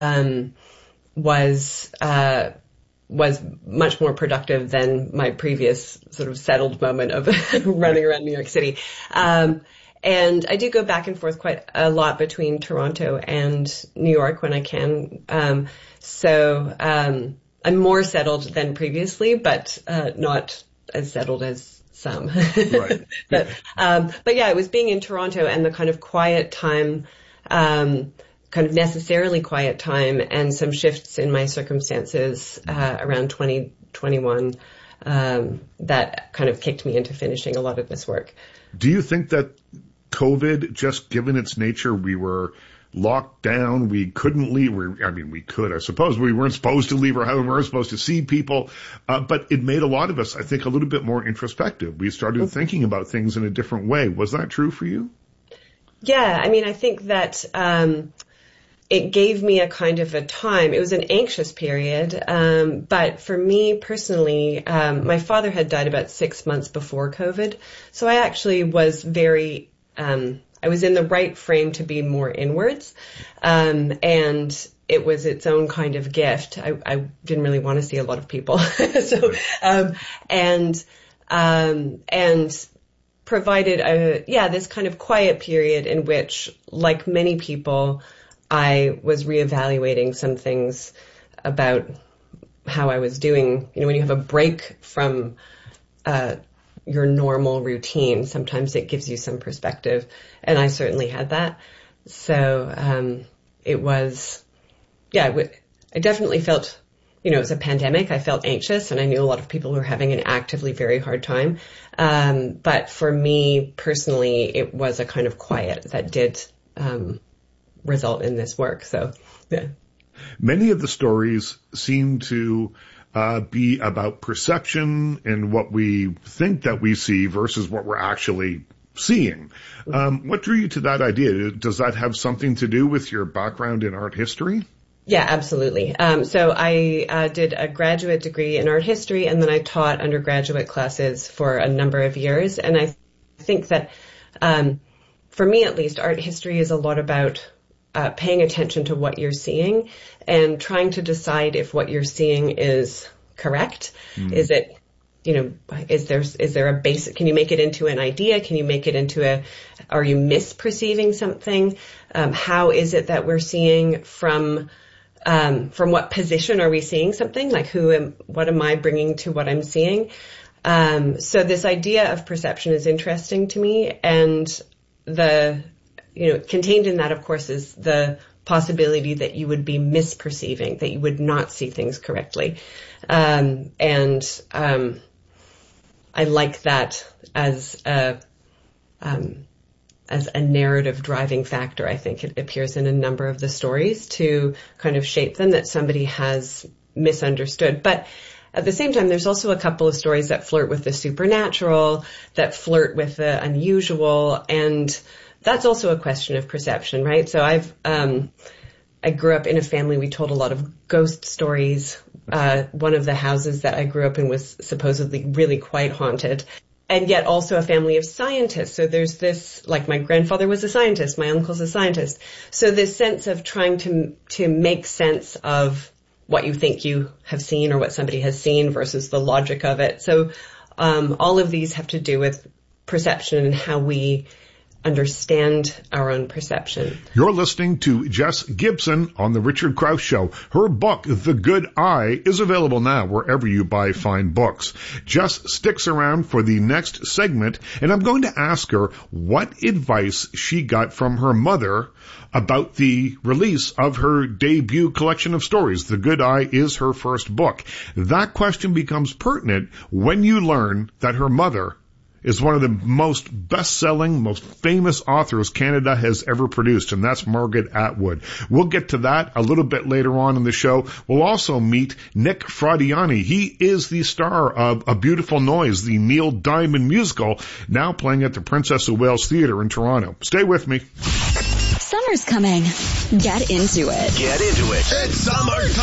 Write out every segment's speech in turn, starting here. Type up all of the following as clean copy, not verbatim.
was much more productive than my previous sort of settled moment of running around New York City. And I do go back and forth quite a lot between Toronto and New York when I can. So I'm more settled than previously, but not as settled as some. Right. But yeah, it was being in Toronto and the kind of quiet time, kind of necessarily quiet time, and some shifts in my circumstances around 2021 that kind of kicked me into finishing a lot of this work. Do you think that COVID, just given its nature, we were locked down, we couldn't leave, we could, I suppose, we weren't supposed to leave our house, we weren't supposed to see people, but it made a lot of us, I think, a little bit more introspective. We started thinking about things in a different way. Was that true for you? Yeah, I mean, I think that it gave me a kind of a time. It was an anxious period, but for me personally, my father had died about 6 months before COVID, so I actually was I was in the right frame to be more inwards, and it was its own kind of gift. I didn't really want to see a lot of people, so and provided this kind of quiet period in which, like many people, I was reevaluating some things about how I was doing. You know, when you have a break from your normal routine, sometimes it gives you some perspective, and I certainly had that. So it was, I definitely felt, it was a pandemic. I felt anxious, and I knew a lot of people were having an actively very hard time. But for me personally, it was a kind of quiet that did result in this work. So, yeah. Many of the stories seem to be about perception and what we think that we see versus what we're actually seeing. What drew you to that idea? Does that have something to do with your background in art history? Yeah, absolutely. So I did a graduate degree in art history, and then I taught undergraduate classes for a number of years. And I think that, for me at least, art history is a lot about paying attention to what you're seeing and trying to decide if what you're seeing is correct. Is it, is there a basic, can you make it into an idea? Can you make it into are you misperceiving something? How is it that we're seeing from what position are we seeing something? Like what am I bringing to what I'm seeing? So this idea of perception is interesting to me, and contained in that, of course, is the possibility that you would be misperceiving, that you would not see things correctly. And I like that as a narrative driving factor. I think it appears in a number of the stories to kind of shape them, that somebody has misunderstood. But at the same time, there's also a couple of stories that flirt with the supernatural, that flirt with the unusual, and that's also a question of perception, right? So I grew up in a family, we told a lot of ghost stories. One of the houses that I grew up in was supposedly really quite haunted, and yet also a family of scientists. So there's this, like my grandfather was a scientist, my uncle's a scientist. So this sense of trying to make sense of what you think you have seen or what somebody has seen versus the logic of it. So all of these have to do with perception and how we understand our own perception. You're listening to Jess Gibson on The Richard Crouse Show. Her book, The Good Eye, is available now wherever you buy fine books. Jess sticks around for the next segment, and I'm going to ask her what advice she got from her mother about the release of her debut collection of stories. The Good Eye is her first book. That question becomes pertinent when you learn that her mother is one of the most best-selling, most famous authors Canada has ever produced, and that's Margaret Atwood. We'll get to that a little bit later on in the show. We'll also meet Nick Fradiani. He is the star of A Beautiful Noise, the Neil Diamond musical, now playing at the Princess of Wales Theatre in Toronto. Stay with me. Summer's coming. Get into it. Get into it. It's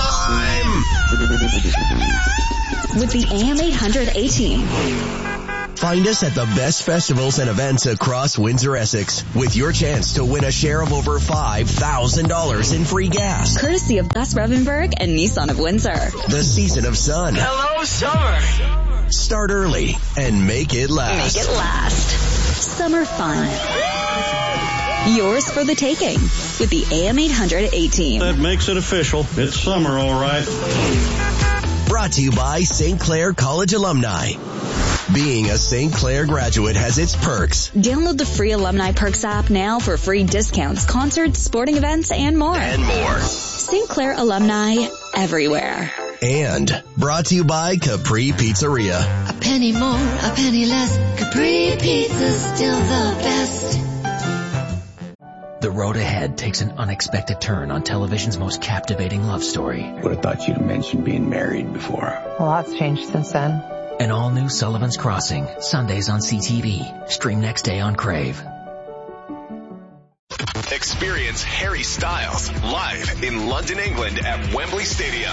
summertime! With the AM 800 A-Team. Find us at the best festivals and events across Windsor, Essex, with your chance to win a share of over $5,000 in free gas. Courtesy of Gus Revenberg and Nissan of Windsor. The season of sun. Hello, summer. Start early and make it last. Make it last. Summer fun. Yours for the taking with the AM 800 A-Team. That makes it official. It's summer, all right. Brought to you by St. Clair College alumni. Being a St. Clair graduate has its perks. Download the free Alumni Perks app now for free discounts, concerts, sporting events, and more. St. Clair alumni everywhere. And brought to you by Capri Pizzeria. A penny more, a penny less. Capri Pizza's still the best. The road ahead takes an unexpected turn on television's most captivating love story. Would have thought you'd mentioned being married before. A lot's changed since then. An all-new Sullivan's Crossing, Sundays on CTV. Stream next day on Crave. Experience Harry Styles live in London, England at Wembley Stadium.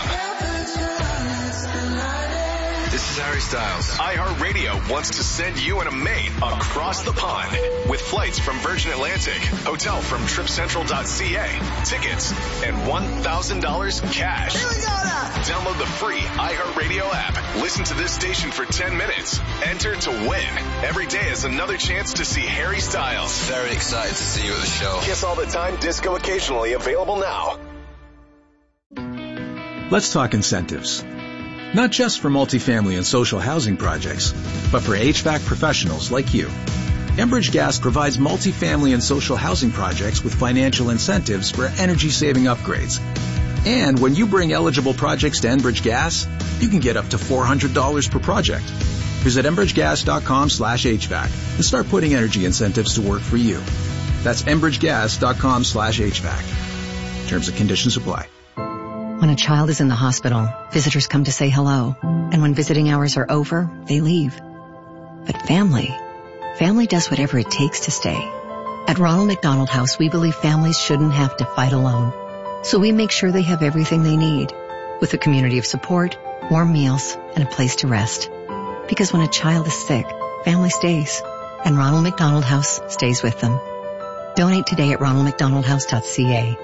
This is Harry Styles. iHeartRadio wants to send you and a mate across the pond with flights from Virgin Atlantic, hotel from TripCentral.ca, tickets, and $1,000 cash. Here we go now. Download the free iHeartRadio app. Listen to this station for 10 minutes. Enter to win. Every day is another chance to see Harry Styles. Very excited to see you at the show. Kiss all the time, disco occasionally, available now. Let's talk incentives. Not just for multifamily and social housing projects, but for HVAC professionals like you. Enbridge Gas provides multifamily and social housing projects with financial incentives for energy-saving upgrades. And when you bring eligible projects to Enbridge Gas, you can get up to $400 per project. Visit enbridgegas.com/HVAC and start putting energy incentives to work for you. That's enbridgegas.com/HVAC. Terms and conditions apply. When a child is in the hospital, visitors come to say hello. And when visiting hours are over, they leave. But family does whatever it takes to stay. At Ronald McDonald House, we believe families shouldn't have to fight alone. So we make sure they have everything they need, with a community of support, warm meals, and a place to rest. Because when a child is sick, family stays. And Ronald McDonald House stays with them. Donate today at ronaldmcdonaldhouse.ca.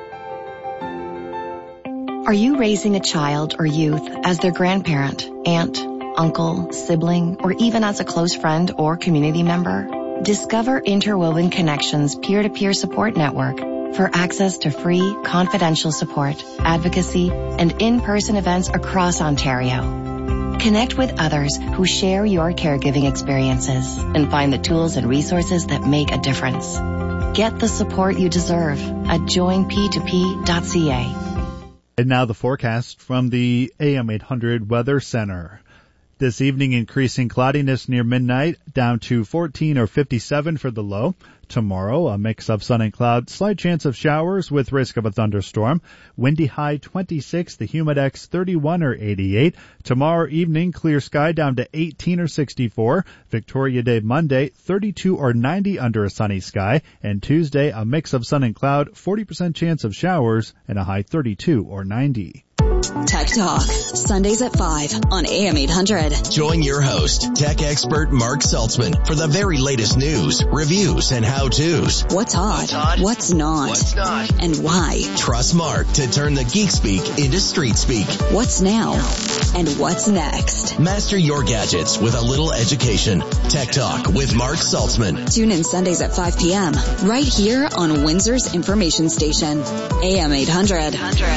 Are you raising a child or youth as their grandparent, aunt, uncle, sibling, or even as a close friend or community member? Discover Interwoven Connections peer-to-peer support network for access to free, confidential support, advocacy, and in-person events across Ontario. Connect with others who share your caregiving experiences and find the tools and resources that make a difference. Get the support you deserve at joinp2p.ca. And now the forecast from the AM 800 Weather Center. This evening, increasing cloudiness near midnight, down to 14 or 57 for the low. Tomorrow, a mix of sun and cloud, slight chance of showers with risk of a thunderstorm. Windy high 26, the humidex 31 or 88. Tomorrow evening, clear sky down to 18 or 64. Victoria Day Monday, 32 or 90 under a sunny sky. And Tuesday, a mix of sun and cloud, 40% chance of showers, and a high 32 or 90. Tech Talk, Sundays at 5 on AM 800. Join your host, tech expert Mark Saltzman, for the very latest news, reviews, and how-tos. What's hot? What's not? And why? Trust Mark to turn the geek speak into street speak. What's now? And what's next? Master your gadgets with a little education. Tech Talk with Mark Saltzman. Tune in Sundays at 5 p.m. right here on Windsor's information station, AM 800.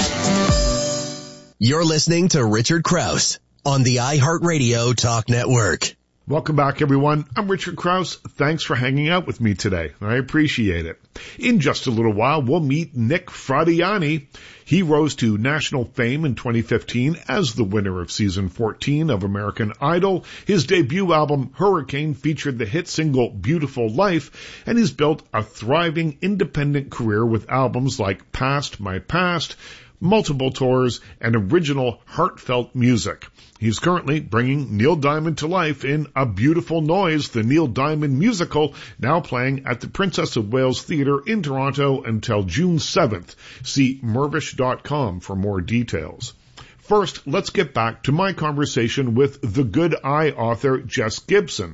You're listening to Richard Krause on the iHeartRadio Talk Network. Welcome back, everyone. I'm Richard Krause. Thanks for hanging out with me today. I appreciate it. In just a little while, we'll meet Nick Fradiani. He rose to national fame in 2015 as the winner of season 14 of American Idol. His debut album, Hurricane, featured the hit single Beautiful Life, and he's built a thriving independent career with albums like Past My Past, multiple tours, and original heartfelt music. He's currently bringing Neil Diamond to life in A Beautiful Noise, the Neil Diamond musical, now playing at the Princess of Wales Theatre in Toronto until June 7th. See Mirvish.com for more details. First, let's get back to my conversation with The Good Eye author Jess Gibson.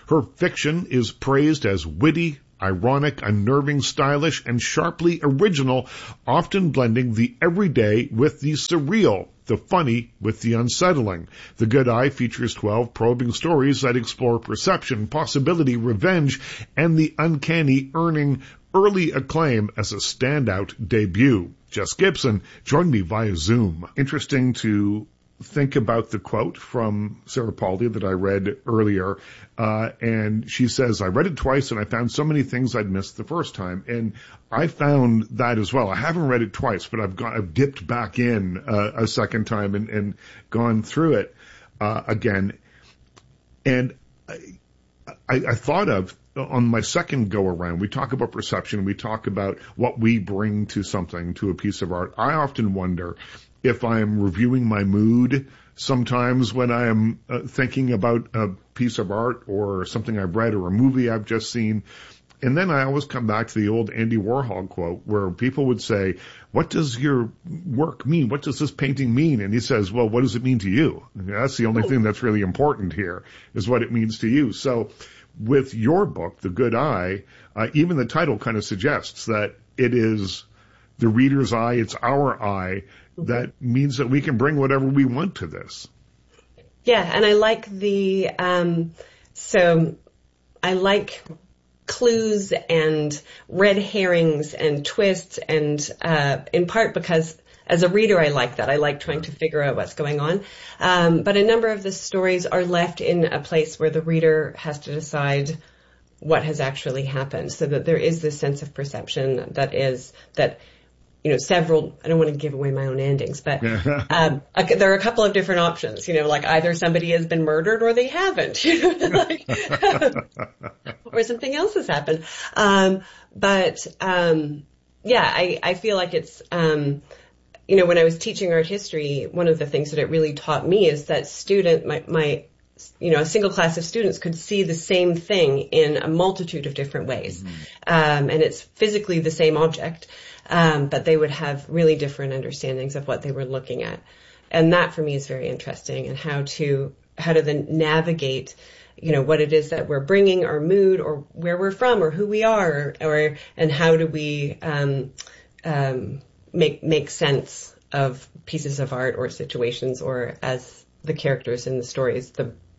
Her fiction is praised as witty, ironic, unnerving, stylish, and sharply original, often blending the everyday with the surreal, the funny with the unsettling. The Good Eye features 12 probing stories that explore perception, possibility, revenge, and the uncanny, earning early acclaim as a standout debut. Jess Gibson joined me via Zoom. Interesting to think about the quote from Sarah Pauly that I read earlier. And she says, I read it twice and I found so many things I'd missed the first time. And I found that as well. I haven't read it twice, but I've dipped back in a second time and gone through it again. And I thought of, on my second go around, we talk about perception, we talk about what we bring to something, to a piece of art. I often wonder if I am reviewing my mood sometimes when I am thinking about a piece of art or something I've read or a movie I've just seen. And then I always come back to the old Andy Warhol quote where people would say, what does your work mean? What does this painting mean? And he says, well, what does it mean to you? And that's the only thing that's really important here, is what it means to you. So with your book, The Good Eye, even the title kind of suggests that it is the reader's eye, it's our eye. That means that we can bring whatever we want to this. Yeah, and I like I like clues and red herrings and twists, and in part because as a reader I like that. I like trying to figure out what's going on. But a number of the stories are left in a place where the reader has to decide what has actually happened, so that there is this sense of perception that several, I don't want to give away my own endings, but there are a couple of different options, like either somebody has been murdered or they haven't, or something else has happened. I feel like it's, when I was teaching art history, one of the things that it really taught me is that a single class of students could see the same thing in a multitude of different ways. And it's physically the same object. But they would have really different understandings of what they were looking at. And that for me is very interesting, and how to then navigate, what it is that we're bringing, our mood, or where we're from, or who we are, and how do we, make sense of pieces of art or situations, or as the characters in the stories,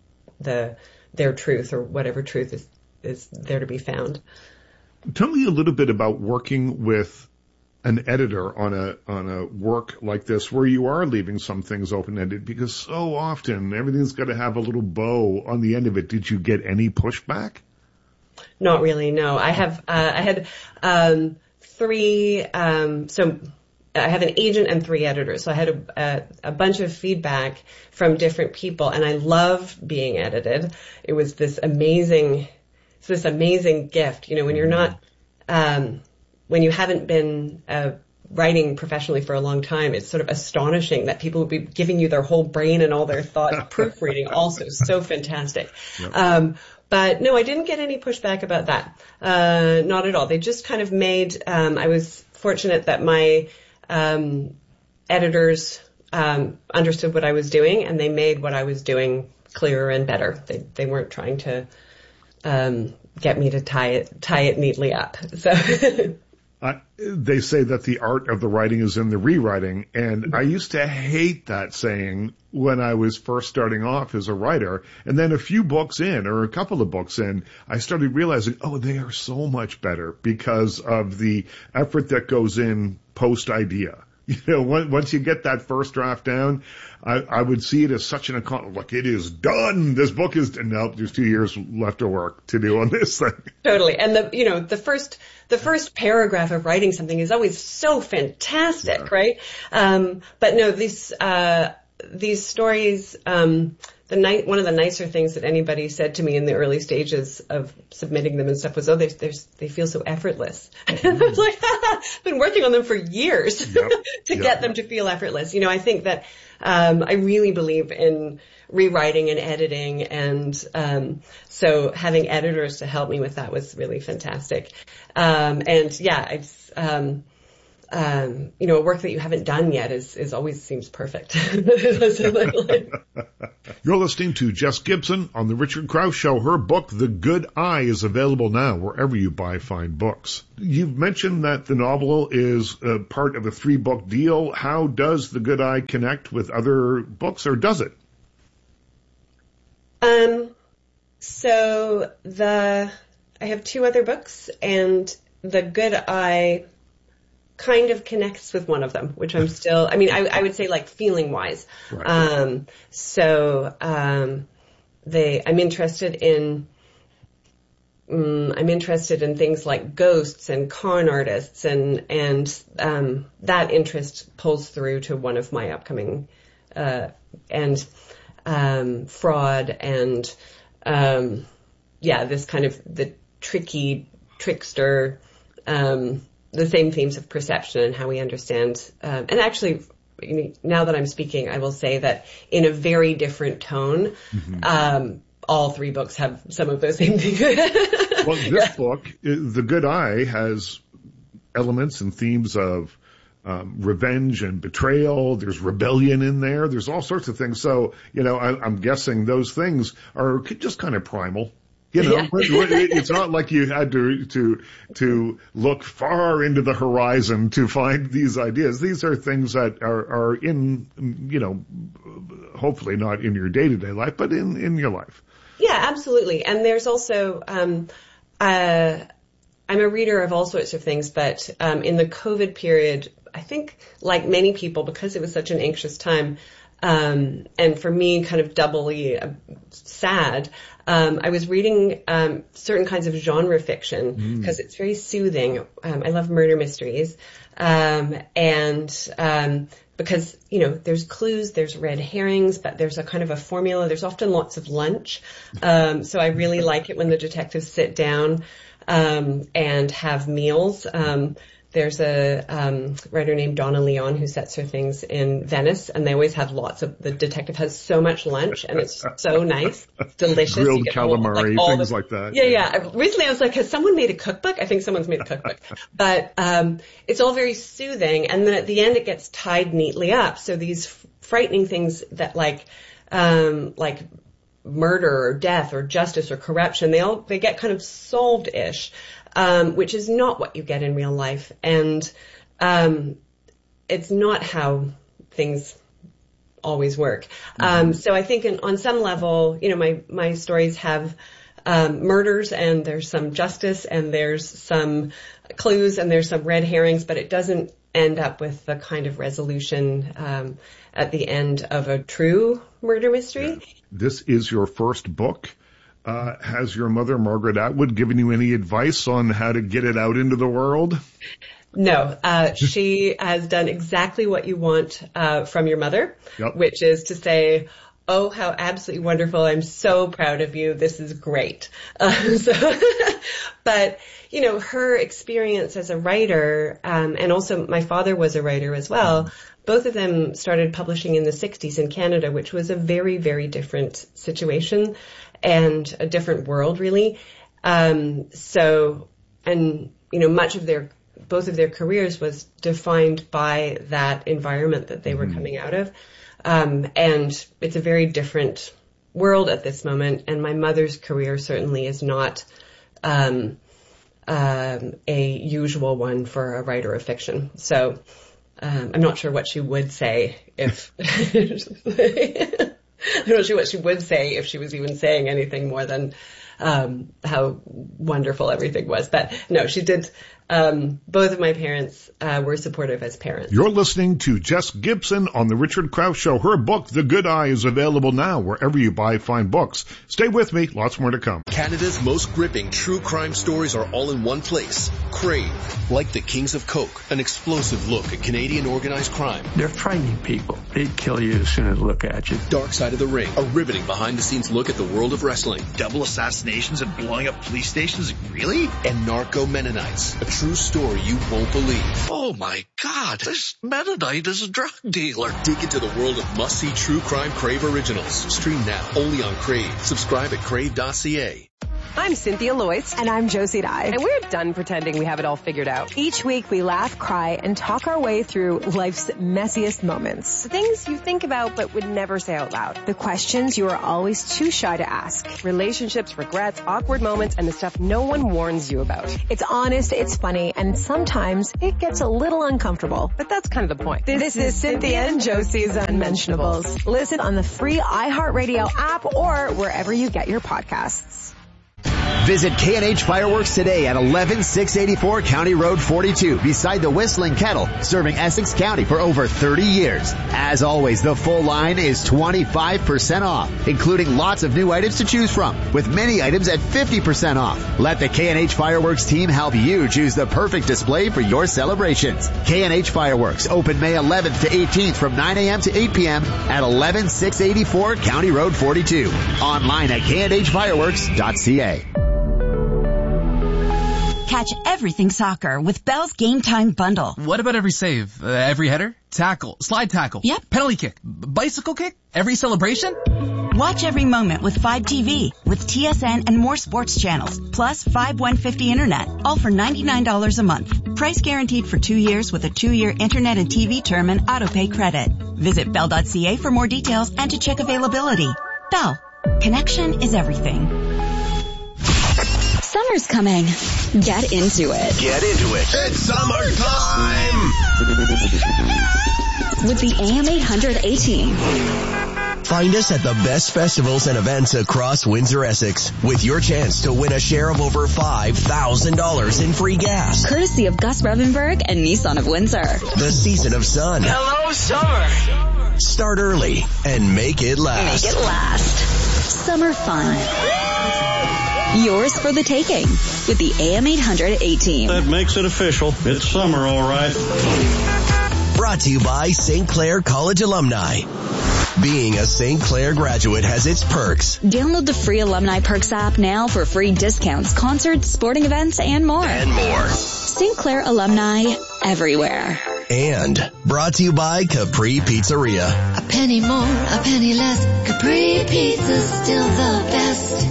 their truth, or whatever truth is there to be found. Tell me a little bit about working with an editor on a work like this, where you are leaving some things open-ended, because so often everything's got to have a little bow on the end of it. Did you get any pushback? Not really, no. I had three, so I have an agent and 3 editors. So I had a bunch of feedback from different people, and I love being edited. It was this amazing gift, when you're not, when you haven't been writing professionally for a long time. It's sort of astonishing that people would be giving you their whole brain and all their thoughts. Proofreading also so fantastic. Yep. But no, I didn't get any pushback about that. Not at all. They just kind of made, I was fortunate that my editors understood what I was doing, and they made what I was doing clearer and better. They weren't trying to get me to tie it neatly up. So they say that the art of the writing is in the rewriting, and I used to hate that saying when I was first starting off as a writer. And then a few books in, or a couple of books in, I started realizing, they are so much better because of the effort that goes in post-idea. Once you get that first draft down, I would see it as such an accomplishment. Look, it is done. This book is done. Nope, there's 2 years left of work to do on this thing. Totally. And the first paragraph of writing something is always so fantastic, right? But no, these stories, one of the nicer things that anybody said to me in the early stages of submitting them and stuff was, they feel so effortless. And I was like, I've been working on them for years to get them to feel effortless. I think that, I really believe in rewriting and editing, and, so having editors to help me with that was really fantastic. a work that you haven't done yet is always seems perfect. You're listening to Jess Gibson on The Richard Krause Show. Her book, The Good Eye, is available now wherever you buy fine books. You've mentioned that the novel is part of a 3-book deal. How does The Good Eye connect with other books, or does it? So I have 2 other books, and The Good Eye kind of connects with one of them, which I'm still, I would say like feeling wise. Right. I'm interested in things like ghosts and con artists, and that interest pulls through to one of my upcoming, fraud and, this kind of the tricky trickster, the same themes of perception and how we understand, and actually, now that I'm speaking, I will say that in a very different tone, all 3 books have some of those same things. Well, this book, The Good Eye, has elements and themes of revenge and betrayal. There's rebellion in there. There's all sorts of things. So, I'm guessing those things are just kind of primal. It's not like you had to look far into the horizon to find these ideas. These are things that are in, hopefully not in your day-to-day life, but in your life. Yeah, absolutely. And there's also, I'm a reader of all sorts of things, but in the COVID period, I think, like many people, because it was such an anxious time, and for me, kind of doubly sad, I was reading certain kinds of genre fiction because it's very soothing. I love murder mysteries, because, there's clues, there's red herrings, but there's a kind of a formula. There's often lots of lunch. So I really like it when the detectives sit down and have meals. There's a writer named Donna Leon who sets her things in Venice, and they always have the detective has so much lunch, and it's so nice. It's delicious. Grilled calamari, things like that. Yeah. Recently I was like, has someone made a cookbook? I think someone's made a cookbook. But it's all very soothing, and then at the end it gets tied neatly up. So these frightening things that like murder or death or justice or corruption, they get kind of solved-ish. Which is not what you get in real life. And it's not how things always work. So I think on some level, my stories have murders, and there's some justice, and there's some clues, and there's some red herrings, but it doesn't end up with the kind of resolution at the end of a true murder mystery. Yeah. This is your first book. Has your mother, Margaret Atwood, given you any advice on how to get it out into the world? No. She has done exactly what you want from your mother, which is to say, oh, how absolutely wonderful. I'm so proud of you. This is great. But, her experience as a writer, and also my father was a writer as well, both of them started publishing in the 60s in Canada, which was a very, very different situation and a different world, really. Much of both of their careers was defined by that environment that they were coming out of. And it's a very different world at this moment. And my mother's career certainly is not, a usual one for a writer of fiction. So, I'm not sure what she would say if, I'm not sure what she would say if she was even saying anything more than how wonderful everything was. But no, she did. Both of my parents were supportive as parents. You're listening to Jess Gibson on The Richard Krause Show. Her book, The Good Eye, is available now wherever you buy fine books. Stay with me. Lots more to come. Canada's most gripping true crime stories are all in one place. Crave. Like the Kings of Coke, an explosive look at Canadian organized crime. They're frightening people. They'd kill you as soon as they look at you. Dark Side of the Ring, a riveting behind-the-scenes look at the world of wrestling. Double assassinations and blowing up police stations? Really? And Narco Mennonites, a true story you won't believe. Oh my God, this Mennonite is a drug dealer. Dig into the world of must-see true crime Crave originals. Stream now, only on Crave. Subscribe at crave.ca. I'm Cynthia Loyce. And I'm Josie Dye. And we're done pretending we have it all figured out. Each week we laugh, cry, and talk our way through life's messiest moments. The things you think about but would never say out loud. The questions you are always too shy to ask. Relationships, regrets, awkward moments, and the stuff no one warns you about. It's honest, it's funny, and sometimes it gets a little uncomfortable. But that's kind of the point. This is Cynthia and Josie's Unmentionables. Listen on the free iHeartRadio app or wherever you get your podcasts. Visit K&H Fireworks today at 11684 County Road 42 beside the Whistling Kettle, serving Essex County for over 30 years. As always, the full line is 25% off, including lots of new items to choose from, with many items at 50% off. Let the K&H Fireworks team help you choose the perfect display for your celebrations. K&H Fireworks, open May 11th to 18th from 9 a.m. to 8 p.m. at 11684 County Road 42. Online at knhfireworks.ca. Catch everything soccer with Bell's Game Time Bundle. What about every save? Every header? Tackle? Slide tackle? Yep. Penalty kick? Bicycle kick? Every celebration? Watch every moment with 5TV, with TSN and more sports channels, plus 5150 internet, all for $99 a month. Price guaranteed for 2 years with a 2-year internet and TV term and autopay credit. Visit bell.ca for more details and to check availability. Bell. Connection is everything. Summer's coming. Get into it. Get into it. It's summertime! With the AM 800 A-Team. Find us at the best festivals and events across Windsor, Essex, with your chance to win a share of over $5,000 in free gas. Courtesy of Gus Revenberg and Nissan of Windsor. The season of sun. Hello, summer. Start early and make it last. Make it last. Summer fun. Yours for the taking with the AM 800 A-Team. That makes it official. It's summer, all right. Brought to you by St. Clair College alumni. Being a St. Clair graduate has its perks. Download the free Alumni Perks app now for free discounts, concerts, sporting events, and more. St. Clair alumni everywhere. And brought to you by Capri Pizzeria. A penny more, a penny less. Capri Pizza's still the best.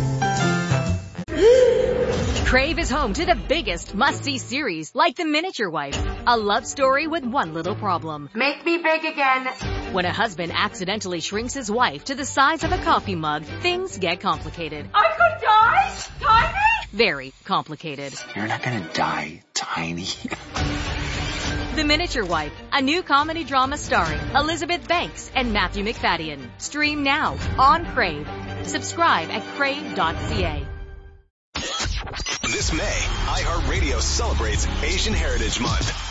Crave is home to the biggest must-see series, like The Miniature Wife, a love story with one little problem. Make me big again. When a husband accidentally shrinks his wife to the size of a coffee mug, things get complicated. I could die? Tiny? Very complicated. You're not gonna die tiny. The Miniature Wife, a new comedy drama starring Elizabeth Banks and Matthew McFadden. Stream now on Crave. Subscribe at crave.ca. This May, iHeartRadio celebrates Asian Heritage Month.